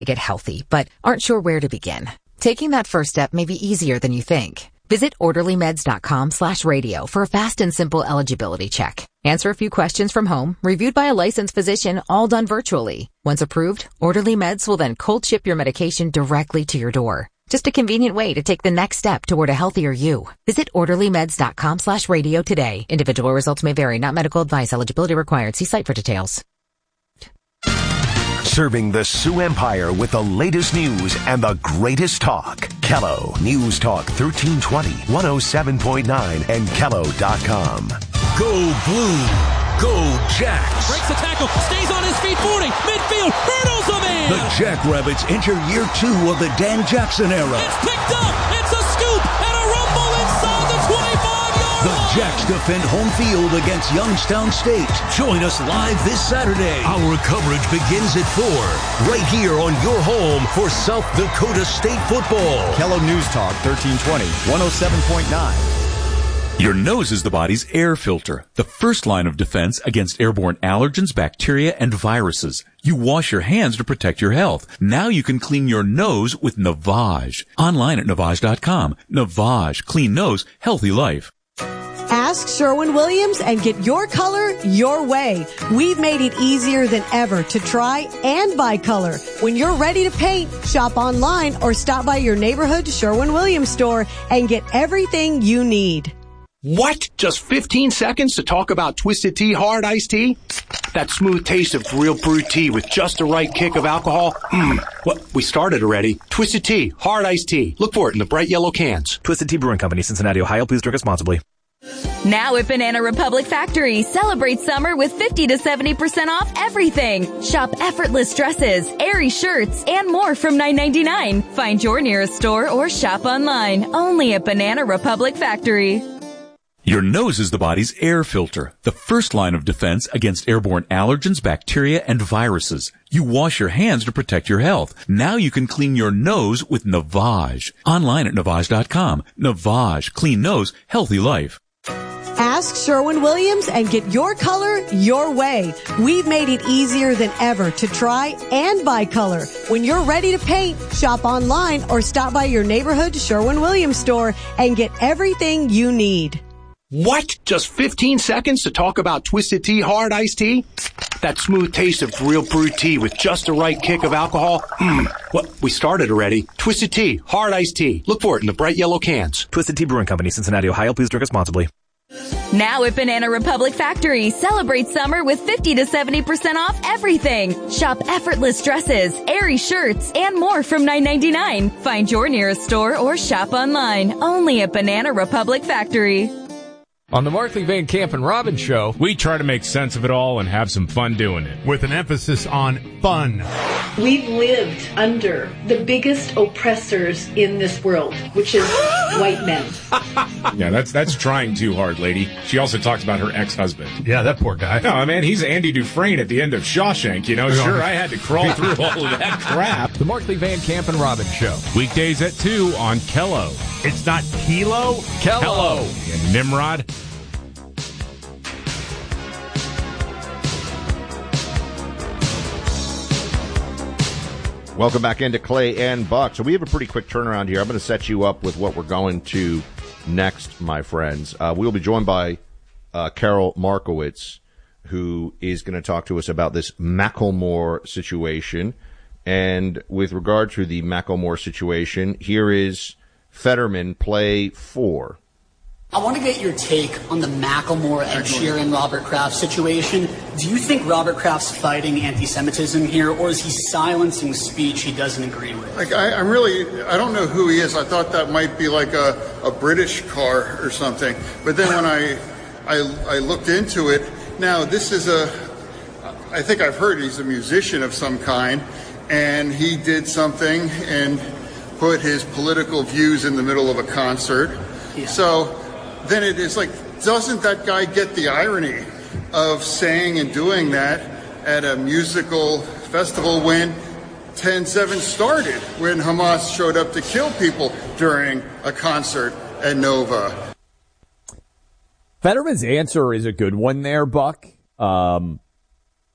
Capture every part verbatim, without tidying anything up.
get healthy, but aren't sure where to begin. Taking that first step may be easier than you think. Visit orderlymeds.com slash radio for a fast and simple eligibility check. Answer a few questions from home, reviewed by a licensed physician, all done virtually. Once approved, Orderly Meds will then cold ship your medication directly to your door. Just a convenient way to take the next step toward a healthier you. Visit orderlymeds.com slash radio today. Individual results may vary, not medical advice. Eligibility required. See site for details. Serving the Sioux Empire with the latest news and the greatest talk. Kello News Talk thirteen twenty, one oh seven point nine, and Kello dot com. Go Blue. Go Jacks. Breaks the tackle. Stays on his feet. forty. Midfield. Hurdles a man. The Jackrabbits enter year two of the Dan Jackson era. It's picked up. It's a scoop and a rumble inside the twenty-five yard The Jacks defend home field against Youngstown State. Join us live this Saturday. Our coverage begins at four. Right here on your home for South Dakota State football. Kello News Talk thirteen twenty, one oh seven point nine. Your nose is the body's air filter, the first line of defense against airborne allergens, bacteria, and viruses. You wash your hands to protect your health. Now you can clean your nose with Navage. Online at Navage dot com. Navage. Clean nose, healthy life. Ask Sherwin-Williams and get your color your way. We've made it easier than ever to try and buy color. When you're ready to paint, shop online or stop by your neighborhood Sherwin-Williams store and get everything you need. What? Just fifteen seconds to talk about Twisted Tea Hard Iced Tea? That smooth taste of real brewed tea with just the right kick of alcohol? Mmm. What? We started already. Twisted Tea Hard Iced Tea. Look for it in the bright yellow cans. Twisted Tea Brewing Company, Cincinnati, Ohio. Please drink responsibly. Now at Banana Republic Factory, celebrate summer with fifty to seventy percent off everything. Shop effortless dresses, airy shirts, and more from nine ninety-nine. Find your nearest store or shop online. Only at Banana Republic Factory. Your nose is the body's air filter, the first line of defense against airborne allergens, bacteria, and viruses. You wash your hands to protect your health. Now you can clean your nose with Navage. Online at Navage dot com. Navage. Clean nose, healthy life. Ask Sherwin-Williams and get your color your way. We've made it easier than ever to try and buy color. When you're ready to paint, shop online or stop by your neighborhood Sherwin-Williams store and get everything you need. What? Just fifteen seconds to talk about Twisted Tea Hard Iced Tea? That smooth taste of real brewed tea with just the right kick of alcohol? Mmm. What? We started already. Twisted Tea Hard Iced Tea. Look for it in the bright yellow cans. Twisted Tea Brewing Company, Cincinnati, Ohio. Please drink responsibly. Now at Banana Republic Factory, celebrate summer with fifty to seventy percent off everything. Shop effortless dresses, airy shirts, and more from nine ninety-nine. Find your nearest store or shop online. Only at Banana Republic Factory. On the Markley Van Camp and Robbins Show, we try to make sense of it all and have some fun doing it. With an emphasis on fun. We've lived under the biggest oppressors in this world, which is white men. Yeah, that's that's trying too hard, lady. She also talks about her ex-husband. Yeah, that poor guy. No, man, he's Andy Dufresne at the end of Shawshank, you know. Sure, I had to crawl through all of that crap. The Markley Van Camp and Robbins Show. Weekdays at two on Kello. It's not Kilo? Kello. Kello. And Nimrod. Welcome back into Clay and Buck. So we have a pretty quick turnaround here. I'm going to set you up with what we're going to next, my friends. Uh, we'll be joined by uh, Carol Markowitz, who is going to talk to us about this Macklemore situation. And with regard to the Macklemore situation, here is Fetterman, play four. I want to get your take on the Macklemore, Ed Sheeran, Robert Kraft situation. Do you think Robert Kraft's fighting anti-Semitism here, or is he silencing speech he doesn't agree with? Like, I, I'm really, I don't know who he is. I thought that might be like a, a British car or something. But then when I, I, I looked into it, now this is a, I think I've heard he's a musician of some kind, and he did something and put his political views in the middle of a concert. Yeah. So then it is like, doesn't that guy get the irony of saying and doing that at a musical festival when ten seven started, when Hamas showed up to kill people during a concert at Nova? Fetterman's answer is a good one there, Buck. Um,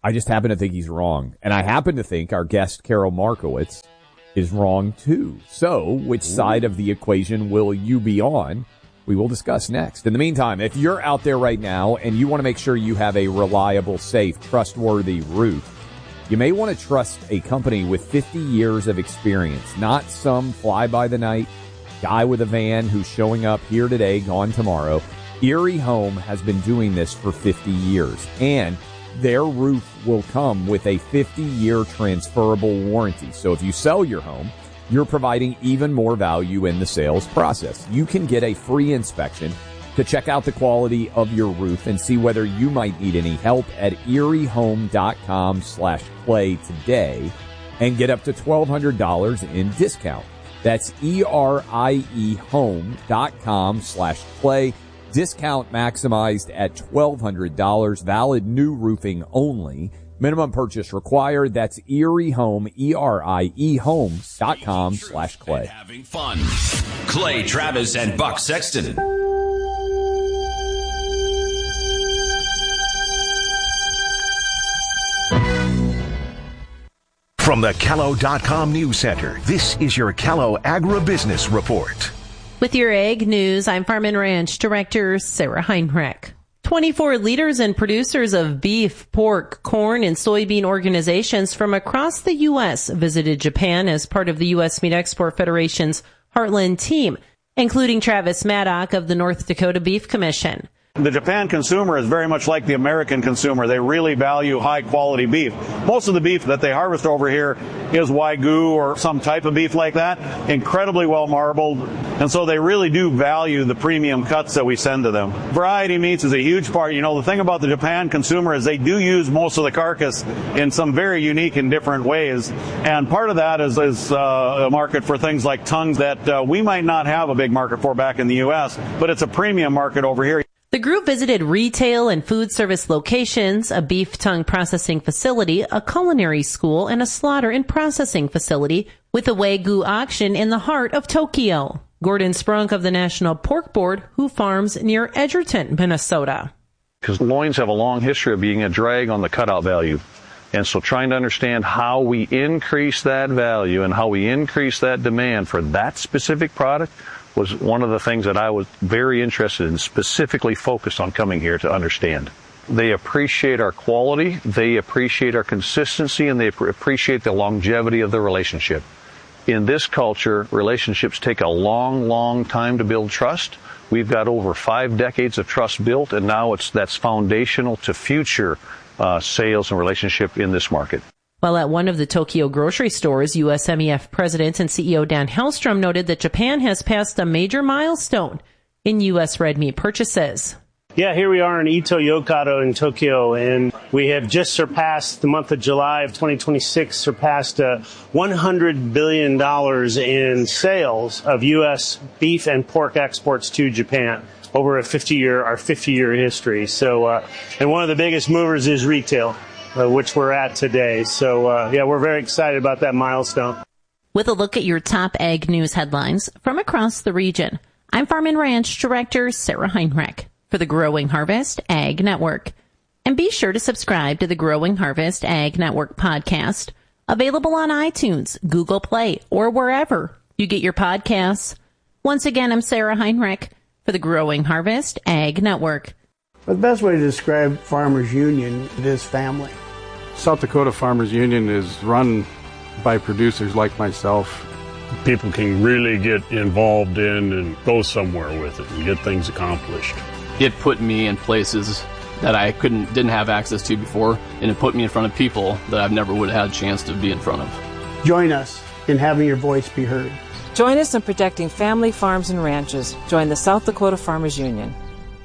I just happen to think he's wrong. And I happen to think our guest, Carol Markowitz, is wrong too. So, which side of the equation will you be on? We will discuss next. In the meantime, if you're out there right now and you want to make sure you have a reliable, safe, trustworthy roof, you may want to trust a company with fifty years of experience, not some fly-by-the-night guy with a van who's showing up here today, gone tomorrow. Erie Home has been doing this for fifty years, and their roof will come with a fifty-year transferable warranty. So if you sell your home, you're providing even more value in the sales process. You can get a free inspection to check out the quality of your roof and see whether you might need any help at eriehome.com slash play today and get up to twelve hundred dollars in discount. That's E-R-I-E home.com slash play. Discount maximized at twelve hundred dollars. Valid new roofing only. Minimum purchase required. That's Erie Home, E R I E home dot com slash Clay. Having fun. Clay Travis and Buck Sexton. From the Callow dot com News Center, this is your Callow Agribusiness Report. With your ag news, I'm Farm and Ranch Director Sarah Heinrich. twenty-four leaders and producers of beef, pork, corn, and soybean organizations from across the U S visited Japan as part of the U S Meat Export Federation's Heartland team, including Travis Maddock of the North Dakota Beef Commission. The Japan consumer is very much like the American consumer. They really value high-quality beef. Most of the beef that they harvest over here is Wagyu or some type of beef like that, incredibly well marbled, and so they really do value the premium cuts that we send to them. Variety meats is a huge part. You know, the thing about the Japan consumer is they do use most of the carcass in some very unique and different ways, and part of that is, is uh, a market for things like tongues that uh, we might not have a big market for back in the U S, but it's a premium market over here. The group visited retail and food service locations, a beef tongue processing facility, a culinary school, and a slaughter and processing facility with a Wagyu auction in the heart of Tokyo. Gordon Sprunk of the National Pork Board, who farms near Edgerton, Minnesota. Because loins have a long history of being a drag on the cutout value. And so trying to understand how we increase that value and how we increase that demand for that specific product was one of the things that I was very interested in, specifically focused on coming here to understand. They appreciate our quality, they appreciate our consistency, and they appreciate the longevity of the relationship. In this culture, relationships take a long, long time to build trust. We've got over five decades of trust built, and now it's that's foundational to future uh, sales and relationship in this market. While at one of the Tokyo grocery stores, U S M E F President and C E O Dan Hellstrom noted that Japan has passed a major milestone in U S red meat purchases. Yeah, here we are in Ito-Yokado in Tokyo, and we have just surpassed the month of July of twenty twenty-six, surpassed uh, one hundred billion dollars in sales of U S beef and pork exports to Japan over a fifty-year, our fifty-year history. So, uh, and one of the biggest movers is retail, Uh, which we're at today. So, uh, yeah, we're very excited about that milestone. With a look at your top ag news headlines from across the region, I'm Farm and Ranch Director Sarah Heinrich for the Growing Harvest Ag Network. And be sure to subscribe to the Growing Harvest Ag Network podcast, available on iTunes, Google Play, or wherever you get your podcasts. Once again, I'm Sarah Heinrich for the Growing Harvest Ag Network. The best way to describe Farmers Union is family. South Dakota Farmers Union is run by producers like myself. People can really get involved in and go somewhere with it and get things accomplished. It put me in places that I couldn't, didn't have access to before, and it put me in front of people that I've never would have had a chance to be in front of. Join us in having your voice be heard. Join us in protecting family farms and ranches. Join the South Dakota Farmers Union.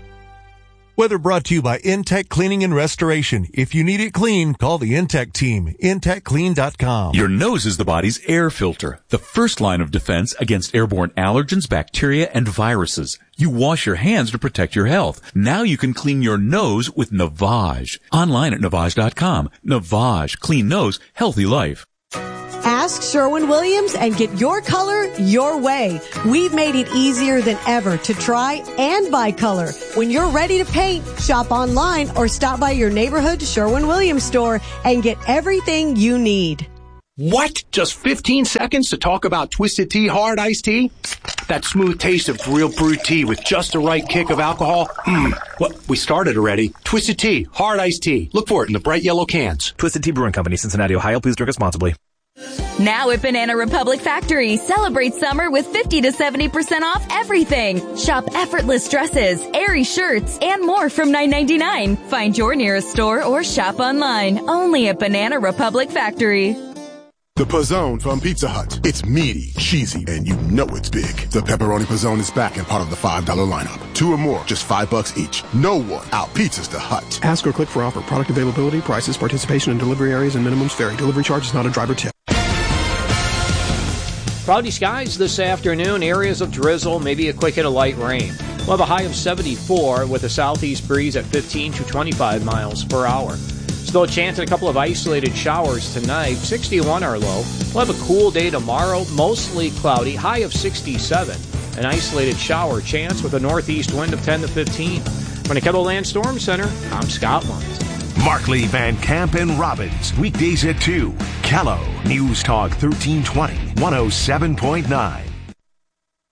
Weather brought to you by Intech Cleaning and Restoration. If you need it clean, call the Intech team. intech clean dot com. Your nose is the body's air filter, the first line of defense against airborne allergens, bacteria, and viruses. You wash your hands to protect your health. Now you can clean your nose with Navage. Online at Navage dot com. Navage. Clean nose, healthy life. Ask Ask Sherwin-Williams and get your color your way. We've made it easier than ever to try and buy color. When you're ready to paint, shop online or stop by your neighborhood Sherwin-Williams store and get everything you need. What? Just fifteen seconds to talk about Twisted Tea Hard Iced Tea? That smooth taste of real brewed tea with just the right kick of alcohol? Mmm. Well, we started already. Twisted Tea Hard Iced Tea. Look for it in the bright yellow cans. Twisted Tea Brewing Company, Cincinnati, Ohio. Please drink responsibly. Now at Banana Republic Factory, celebrate summer with fifty to seventy percent off everything. Shop effortless dresses, airy shirts, and more from nine ninety-nine. Find your nearest store or shop online. Only at Banana Republic Factory. The Pizzone from Pizza Hut. It's meaty, cheesy, and you know it's big. The Pepperoni Pizzone is back and part of the five dollar lineup. Two or more, just five bucks each. No one out-pizzas the Hut. Ask or click for offer. Product availability, prices, participation in delivery areas, and minimums vary. Delivery charge is not a driver tip. Cloudy skies this afternoon. Areas of drizzle, maybe a quick hit of light rain. We'll have a high of seventy-four with a southeast breeze at fifteen to twenty-five miles per hour. Still a chance at a couple of isolated showers tonight. sixty-one our low. We'll have a cool day tomorrow, mostly cloudy, high of sixty-seven. An isolated shower chance with a northeast wind of ten to fifteen. From the Kettleland Storm Center, I'm Scott Lunt. Markley, Van Camp, and Robbins. Weekdays at two. Kello News Talk thirteen twenty, one oh seven point nine.